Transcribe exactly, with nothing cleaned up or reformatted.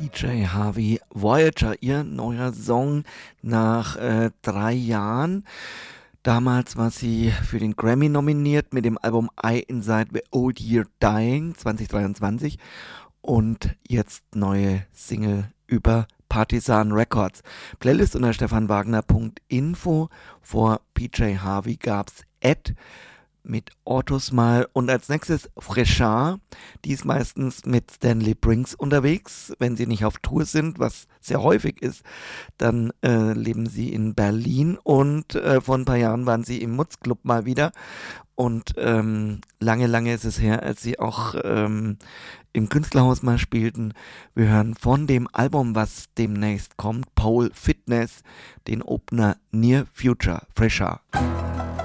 P J Harvey, Voyager, ihr neuer Song nach äh, drei Jahren. Damals war sie für den Grammy nominiert mit dem Album I Inside the Old Year Dying zwanzig dreiundzwanzig und jetzt neue Single über Partisan Records. Playlist unter stefanwagner punkt info. Vor P J Harvey gab's Ed mit Orthosmile und als nächstes Frechard. Die ist meistens mit Stanley Brinks unterwegs, wenn sie nicht auf Tour sind, was sehr häufig ist. Dann äh, leben sie in Berlin und äh, vor ein paar Jahren waren sie im Mutz Club mal wieder und ähm, lange, lange ist es her, als sie auch ähm, im Künstlerhaus mal spielten. Wir hören von dem Album, was demnächst kommt, Pole Fitness, den Opener Near Future, Frechard.